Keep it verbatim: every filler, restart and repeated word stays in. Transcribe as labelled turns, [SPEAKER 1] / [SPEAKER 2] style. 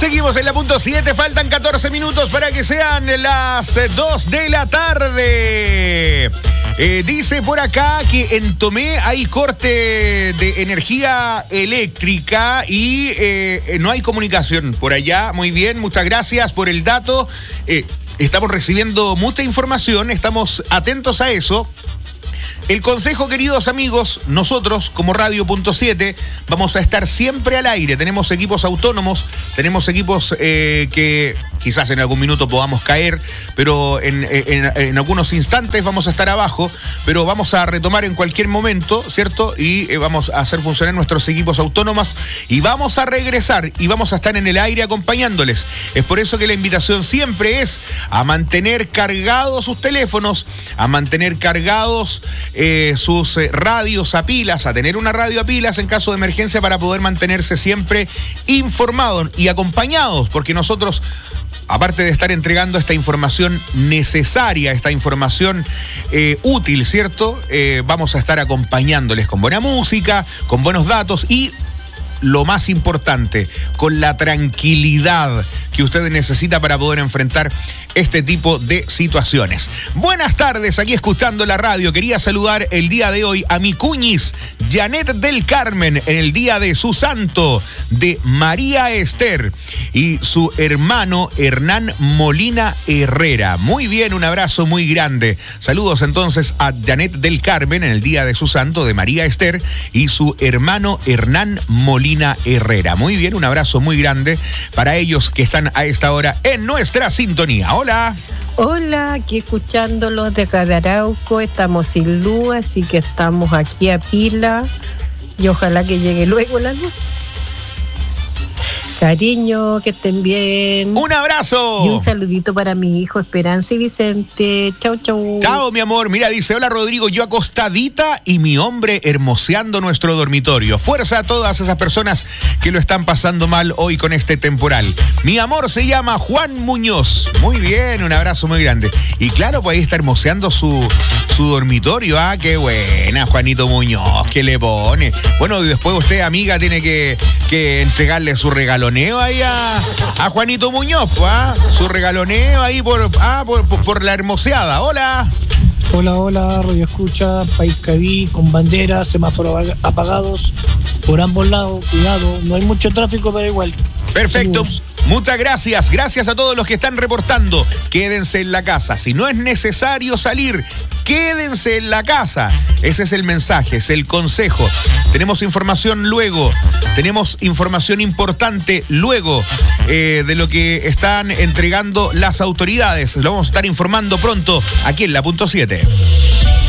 [SPEAKER 1] Seguimos en la punto siete, faltan catorce minutos para que sean las dos de la tarde. Eh, dice por acá que en Tomé hay corte de energía eléctrica y eh, no hay comunicación por allá. Muy bien, muchas gracias por el dato. Eh, estamos recibiendo mucha información, estamos atentos a eso. El consejo, queridos amigos, nosotros como Radio Punto siete vamos a estar siempre al aire. Tenemos equipos autónomos, tenemos equipos eh, que quizás en algún minuto podamos caer, pero en, en, en algunos instantes vamos a estar abajo, pero vamos a retomar en cualquier momento, ¿cierto? Y eh, vamos a hacer funcionar nuestros equipos autónomos y vamos a regresar y vamos a estar en el aire acompañándoles. Es por eso que la invitación siempre es a mantener cargados sus teléfonos, a mantener cargados eh, sus eh, radios a pilas, a tener una radio a pilas en caso de emergencia para poder mantenerse siempre informados y acompañados, porque nosotros, aparte de estar entregando esta información necesaria, esta información eh, útil, ¿cierto? Eh, vamos a estar acompañándoles con buena música, con buenos datos y, lo más importante, con la tranquilidad que usted necesita para poder enfrentar este tipo de situaciones. Buenas tardes, aquí escuchando la radio. Quería saludar el día de hoy a mi cuñis, Janet del Carmen, en el día de su santo, de María Esther, y su hermano Hernán Molina Herrera. Muy bien, un abrazo muy grande. Saludos entonces a Janet del Carmen en el día de su santo, de María Esther, y su hermano Hernán Molina Herrera. Muy bien, un abrazo muy grande para ellos que están a esta hora en nuestra sintonía. Hola.
[SPEAKER 2] Hola, aquí escuchándolos de Cadarauco. Estamos sin luz, así que estamos aquí a pila y ojalá que llegue luego la luz. Cariño, que estén bien.
[SPEAKER 1] ¡Un abrazo!
[SPEAKER 2] Y un saludito para mi hijo Esperanza y Vicente. Chau, chau.
[SPEAKER 1] Chao, mi amor. Mira, dice, hola Rodrigo, yo acostadita y mi hombre hermoseando nuestro dormitorio. Fuerza a todas esas personas que lo están pasando mal hoy con este temporal. Mi amor se llama Juan Muñoz. Muy bien, un abrazo muy grande. Y claro, pues ahí está hermoseando su, su dormitorio. Ah, qué buena, Juanito Muñoz, que le pone. Bueno, y después usted, amiga, tiene que, que entregarle su regalo ahí a, a Juanito Muñoz, ¿ah? Su regaloneo ahí por, ah, por, por, por la hermoseada. Hola.
[SPEAKER 3] Hola, hola, Radio Escucha, País Caví, con banderas, semáforos apagados por ambos lados. Cuidado, no hay mucho tráfico, pero igual.
[SPEAKER 1] Perfecto.
[SPEAKER 3] Saludos.
[SPEAKER 1] Muchas gracias. Gracias a todos los que están reportando. Quédense en la casa. Si no es necesario salir, quédense en la casa. Ese es el mensaje, es el consejo. Tenemos información luego. Tenemos información importante luego eh, de lo que están entregando las autoridades. Lo vamos a estar informando pronto aquí en la punto siete.